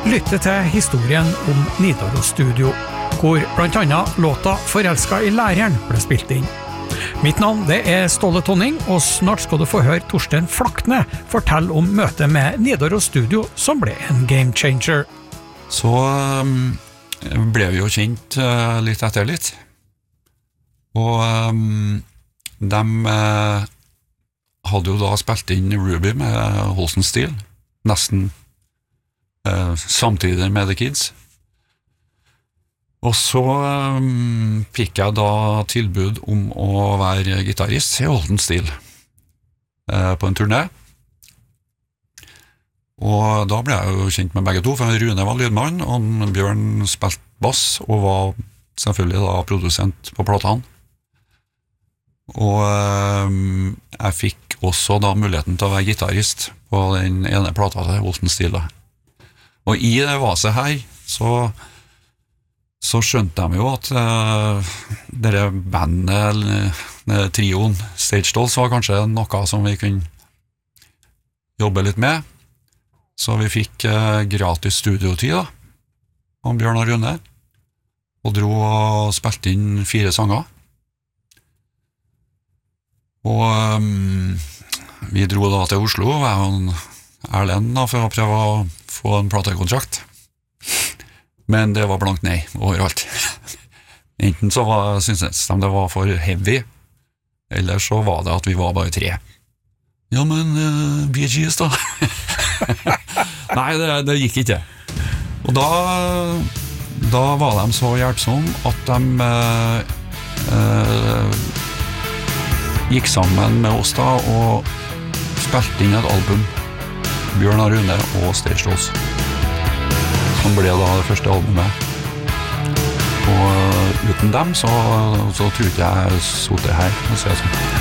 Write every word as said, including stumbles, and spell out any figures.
lytter til historien om Nidaros Studio, hvor blant annet låta «Forelsket i læreren» ble spilt inn. Mitt navn det er Ståle Tonning, og snart skal du få høre Torsten Flakne fortelle om møtet med Nidaros Studio, som ble en game changer. Så um, ble vi jo kjent uh, litt etter litt, og um, de uh, hadde jo da spilt inn Ruby med Holsten Steel, nesten uh, samtidig med The Kids. Og så um, fikk jeg da tilbud om å være gitarist i Holsten Steel uh, på en turné. Og da ble jeg jo kjent med begge to, for Rune var lydmann, og Bjørn spilte bass, og var selvfølgelig da produsent på platene. Og um, jeg fikk også da muligheten til å være gitarist på den ene plata til Holsten Steel. Og i det vaset her, så så skjønte de jo at uh, dere bandet, uh, trioen Stage Dolls, var kanskje noe som vi kunne jobbe litt med. Så vi fikk uh, gratis studiotid da, om Bjørn og Rune, og dro og spilte inn fire sanger. Og um, vi dro da til Oslo, jeg og Erlend da, for å prøve å få en platekontrakt. Men det var blankt nei overalt. Enten så var, syntes de det var for heavy, eller så var det at vi var bare tre. Ja, men uh, Bee Gees da? Nei, det, det gikk ikke. Og da, da var de så hjelpsomme at de uh, uh, gikk sammen med oss da og spilte inn et album, Bjørn og Rune og Stage Dolls, som ble da det første albumet. Og uten dem så, så tror ikke jeg så det her, å si det sånn.